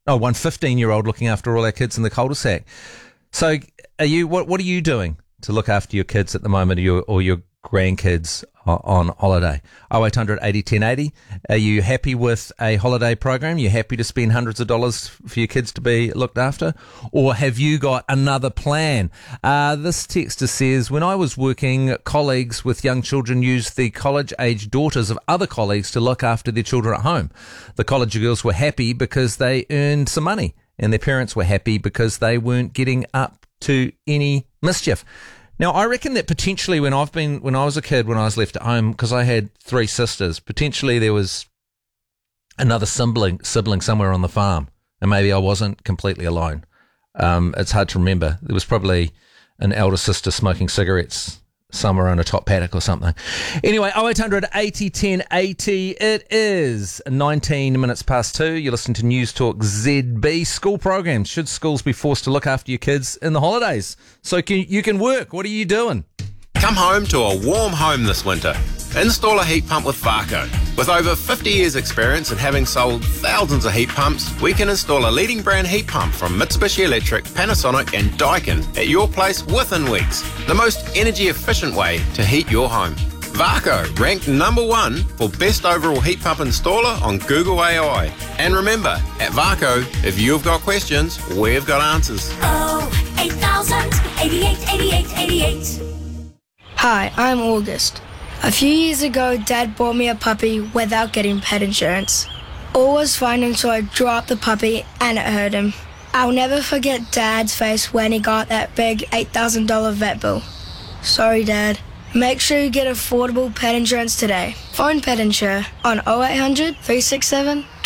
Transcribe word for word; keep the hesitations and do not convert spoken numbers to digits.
oh, one fifteen-year-old looking after all our kids in the cul-de-sac. So are you? What What are you doing to look after your kids at the moment, or your, or your grandkids on holiday? oh eight hundred eighty ten eighty. Are you happy with a holiday program? You happy to spend hundreds of dollars for your kids to be looked after? Or have you got another plan? Uh, this texter says, when I was working, colleagues with young children used the college-age daughters of other colleagues to look after their children at home. The college girls were happy because they earned some money, and their parents were happy because they weren't getting up to any mischief. Now, I reckon that potentially when I've been, when I was a kid, when I was left at home, because I had three sisters, potentially there was another sibling, sibling somewhere on the farm, and maybe I wasn't completely alone. Um, it's hard to remember. There was probably an elder sister smoking cigarettes somewhere in a top paddock or something. Anyway, oh eight hundred eighty ten eighty. It is nineteen minutes past two. You're listening to News Talk Z B. School programs. Should schools be forced to look after your kids in the holidays so can, you can work? What are you doing? Come home to a warm home this winter. Install a heat pump with Varco. With over fifty years experience and having sold thousands of heat pumps, we can install a leading brand heat pump from Mitsubishi Electric, Panasonic and Daikin at your place within weeks. The most energy efficient way to heat your home. Varco, ranked number one for best overall heat pump installer on Google A I. And remember, at Varco, if you've got questions, we've got answers. Oh, eight thousand, eighty-eight, eighty-eight, eighty-eight. Hi, I'm August. A few years ago, Dad bought me a puppy without getting pet insurance. All was fine until I dropped the puppy and it hurt him. I'll never forget Dad's face when he got that big eight thousand dollars vet bill. Sorry, Dad. Make sure you get affordable pet insurance today. Phone Pet Insure on oh eight hundred, three six seven,